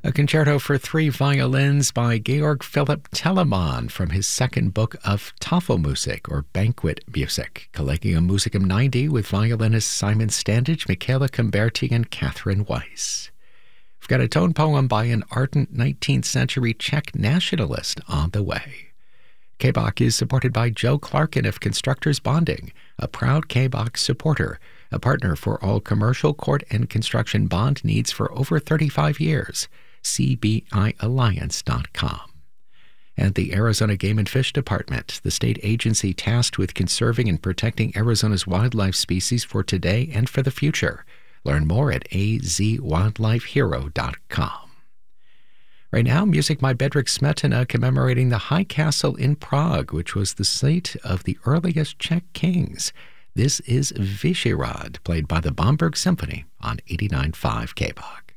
A concerto for three violins by Georg Philipp Telemann from his second book of Tafelmusik, or banquet music, Collegium Musicum 90, with violinists Simon Standage, Michaela Camberti, and Catherine Weiss. We've got a tone poem by an ardent 19th century Czech nationalist on the way. KBOK is supported by Joe Clarkin of Constructors Bonding, a proud KBOK supporter, a partner for all commercial, court, and construction bond needs for over 35 years. CBIAlliance.com. And the Arizona Game and Fish Department, the state agency tasked with conserving and protecting Arizona's wildlife species for today and for the future. Learn more at azwildlifehero.com. Right now, music by Bedřich Smetana commemorating the High Castle in Prague, which was the seat of the earliest Czech kings. This is Vyšehrad, played by the Bamberg Symphony on 89.5 KBOK.